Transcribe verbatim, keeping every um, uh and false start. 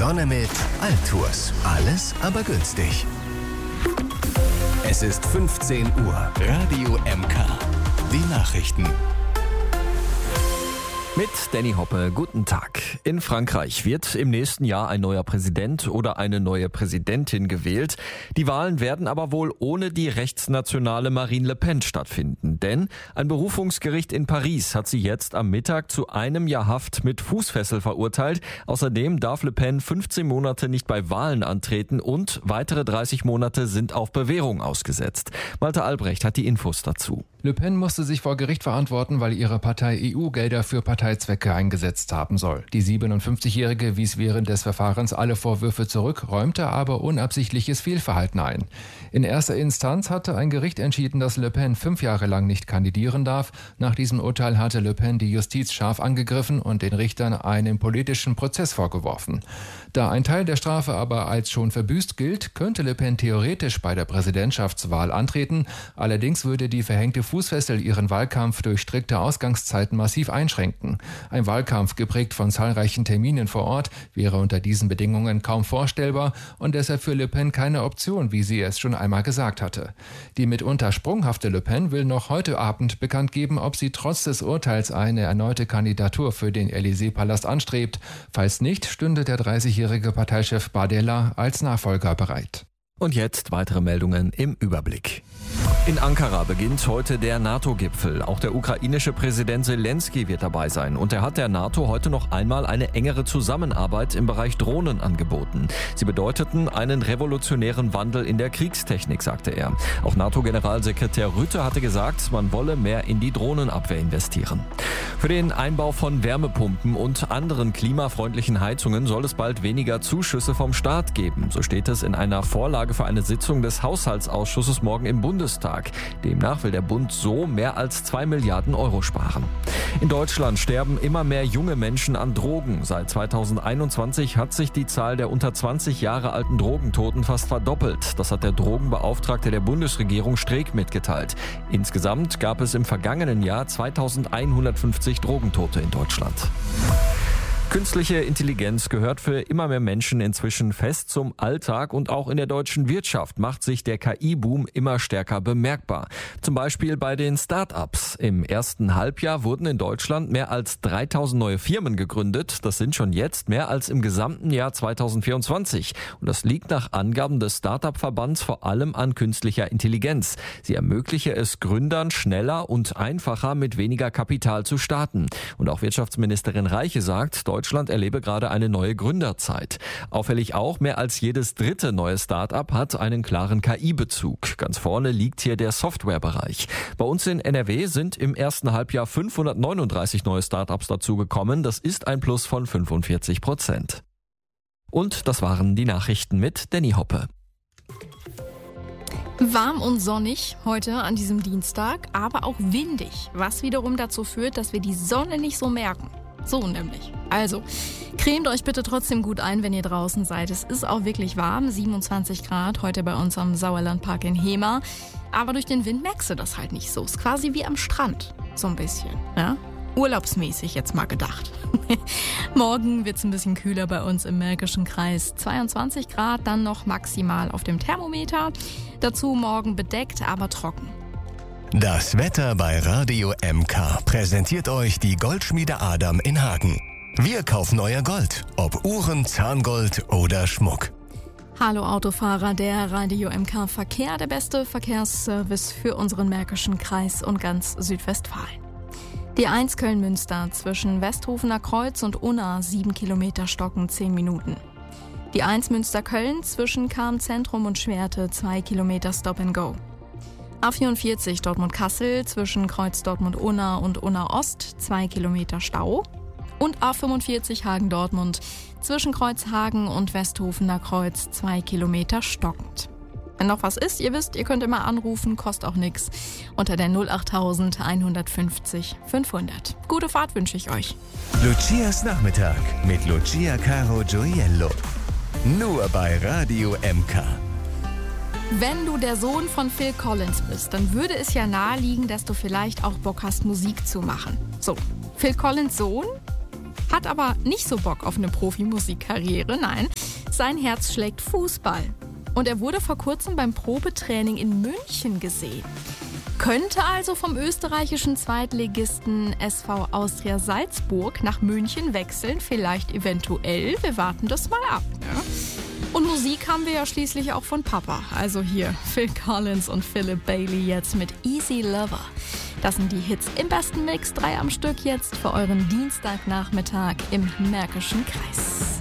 Sonne mit Altours. Alles aber günstig. Es ist fünfzehn Uhr. Radio M K. Die Nachrichten. Mit Danny Hoppe, guten Tag. In Frankreich wird im nächsten Jahr ein neuer Präsident oder eine neue Präsidentin gewählt. Die Wahlen werden aber wohl ohne die rechtsnationale Marine Le Pen stattfinden. Denn ein Berufungsgericht in Paris hat sie jetzt am Mittag zu einem Jahr Haft mit Fußfessel verurteilt. Außerdem darf Le Pen fünfzehn Monate nicht bei Wahlen antreten und weitere dreißig Monate sind auf Bewährung ausgesetzt. Malte Albrecht hat die Infos dazu. Le Pen musste sich vor Gericht verantworten, weil ihre Partei E U-Gelder für Parteizwecke eingesetzt haben soll. Die siebenundfünfzigjährige wies während des Verfahrens alle Vorwürfe zurück, räumte aber unabsichtliches Fehlverhalten ein. In erster Instanz hatte ein Gericht entschieden, dass Le Pen fünf Jahre lang nicht kandidieren darf. Nach diesem Urteil hatte Le Pen die Justiz scharf angegriffen und den Richtern einen politischen Prozess vorgeworfen. Da ein Teil der Strafe aber als schon verbüßt gilt, könnte Le Pen theoretisch bei der Präsidentschaftswahl antreten. Allerdings würde die verhängte Fußfessel ihren Wahlkampf durch strikte Ausgangszeiten massiv einschränken. Ein Wahlkampf geprägt von zahlreichen Terminen vor Ort wäre unter diesen Bedingungen kaum vorstellbar und deshalb für Le Pen keine Option, wie sie es schon einmal gesagt hatte. Die mitunter sprunghafte Le Pen will noch heute Abend bekannt geben, ob sie trotz des Urteils eine erneute Kandidatur für den Élysée-Palast anstrebt. Falls nicht, stünde der dreißigjährige Parteichef Bardella als Nachfolger bereit. Und jetzt weitere Meldungen im Überblick. In Ankara beginnt heute der NATO-Gipfel. Auch der ukrainische Präsident Zelensky wird dabei sein. Und er hat der NATO heute noch einmal eine engere Zusammenarbeit im Bereich Drohnen angeboten. Sie bedeuteten einen revolutionären Wandel in der Kriegstechnik, sagte er. Auch NATO-Generalsekretär Rutte hatte gesagt, man wolle mehr in die Drohnenabwehr investieren. Für den Einbau von Wärmepumpen und anderen klimafreundlichen Heizungen soll es bald weniger Zuschüsse vom Staat geben. So steht es in einer Vorlage für eine Sitzung des Haushaltsausschusses morgen im Bundestag. Demnach will der Bund so mehr als zwei Milliarden Euro sparen. In Deutschland sterben immer mehr junge Menschen an Drogen. Seit zweitausendeinundzwanzig hat sich die Zahl der unter zwanzig Jahre alten Drogentoten fast verdoppelt. Das hat der Drogenbeauftragte der Bundesregierung Streeck mitgeteilt. Insgesamt gab es im vergangenen Jahr zweitausendeinhundertfünfzig Drogentote in Deutschland. Künstliche Intelligenz gehört für immer mehr Menschen inzwischen fest zum Alltag und auch in der deutschen Wirtschaft macht sich der K I-Boom immer stärker bemerkbar. Zum Beispiel bei den Start-ups. Im ersten Halbjahr wurden in Deutschland mehr als dreitausend neue Firmen gegründet. Das sind schon jetzt mehr als im gesamten Jahr zweitausendvierundzwanzig. Und das liegt nach Angaben des Start-up-Verbands vor allem an künstlicher Intelligenz. Sie ermögliche es Gründern schneller und einfacher mit weniger Kapital zu starten. Und auch Wirtschaftsministerin Reiche sagt, Deutschland erlebe gerade eine neue Gründerzeit. Auffällig auch, mehr als jedes dritte neue Start-up hat einen klaren K I-Bezug. Ganz vorne liegt hier der Softwarebereich. Bei uns in N R W sind im ersten Halbjahr fünfhundertneununddreißig neue Start-ups dazugekommen. Das ist ein Plus von fünfundvierzig Prozent. Und das waren die Nachrichten mit Danny Hoppe. Warm und sonnig heute an diesem Dienstag, aber auch windig, was wiederum dazu führt, dass wir die Sonne nicht so merken. So nämlich. Also, cremt euch bitte trotzdem gut ein, wenn ihr draußen seid. Es ist auch wirklich warm, siebenundzwanzig Grad heute bei uns am Sauerlandpark in Hemer. Aber durch den Wind merkst du das halt nicht so. Ist quasi wie am Strand, so ein bisschen. Ja? Urlaubsmäßig jetzt mal gedacht. Morgen wird's ein bisschen kühler bei uns im Märkischen Kreis. zweiundzwanzig Grad, dann noch maximal auf dem Thermometer. Dazu morgen bedeckt, aber trocken. Das Wetter bei Radio M K präsentiert euch die Goldschmiede Adam in Hagen. Wir kaufen euer Gold, ob Uhren, Zahngold oder Schmuck. Hallo Autofahrer, der Radio M K Verkehr, der beste Verkehrsservice für unseren Märkischen Kreis und ganz Südwestfalen. Die eins Köln-Münster zwischen Westhofener Kreuz und Unna, sieben Kilometer Stocken, zehn Minuten. Die eins Münster-Köln zwischen Cham-Zentrum und Schwerte, zwei Kilometer Stop and Go. A vierundvierzig Dortmund-Kassel zwischen Kreuz Dortmund-Unna und Unna-Ost, zwei Kilometer Stau. Und A fünfundvierzig Hagen-Dortmund zwischen Kreuz Hagen und Westhofener Kreuz, zwei Kilometer stockend. Wenn noch was ist, ihr wisst, ihr könnt immer anrufen, kostet auch nichts. Unter der null achttausend einhundertfünfzig fünfhundert. Gute Fahrt wünsche ich euch. Lucias Nachmittag mit Lucia Caro Gioiello. Nur bei Radio M K. Wenn du der Sohn von Phil Collins bist, dann würde es ja naheliegen, dass du vielleicht auch Bock hast, Musik zu machen. So, Phil Collins Sohn hat aber nicht so Bock auf eine Profimusikkarriere, nein, sein Herz schlägt Fußball. Und er wurde vor kurzem beim Probetraining in München gesehen. Könnte also vom österreichischen Zweitligisten S V Austria Salzburg nach München wechseln, vielleicht eventuell, wir warten das mal ab. Ja? Und Musik haben wir ja schließlich auch von Papa, also hier Phil Collins und Philip Bailey jetzt mit Easy Lover. Das sind die Hits im besten Mix, drei am Stück jetzt für euren Dienstagnachmittag im Märkischen Kreis.